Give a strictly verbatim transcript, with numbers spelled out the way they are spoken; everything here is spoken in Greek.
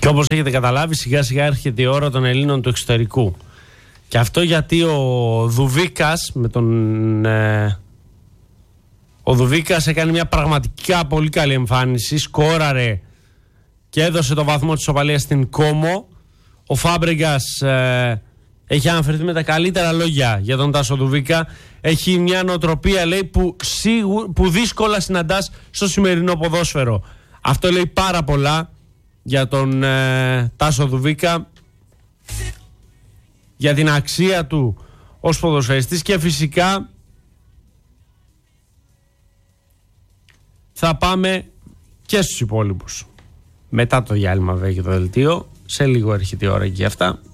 όπως έχετε καταλάβει, σιγά σιγά έρχεται η ώρα των Ελλήνων του εξωτερικού. Και αυτό γιατί ο Δουβίκας με τον... Ε, ο Δουβίκας έκανε μια πραγματικά πολύ καλή εμφάνιση, σκόραρε και έδωσε το βαθμό της ισοπαλίας στην Κόμο. Ο Φάμπρεγκας ε, έχει αναφερθεί με τα καλύτερα λόγια για τον Τάσο Δουβίκα. Έχει μια νοοτροπία, λέει, που, σίγου, που δύσκολα συναντάς στο σημερινό ποδόσφαιρο. Αυτό λέει πάρα πολλά για τον ε, Τάσο Δουβίκα, για την αξία του ως ποδοσφαιριστής, και φυσικά θα πάμε και στους υπόλοιπους μετά το διάλειμμα, βέβαια, και το δελτίο. Σε λίγο έρχεται η ώρα και για αυτά.